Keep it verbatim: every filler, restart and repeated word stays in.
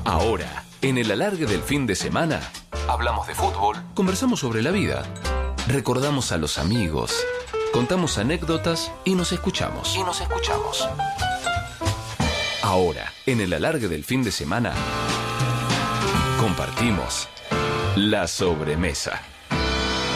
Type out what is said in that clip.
Ahora, en el alargue del fin de semana, hablamos de fútbol, conversamos sobre la vida, recordamos a los amigos, contamos anécdotas y nos escuchamos. Y nos escuchamos. Ahora, en el alargue del fin de semana, compartimos la sobremesa.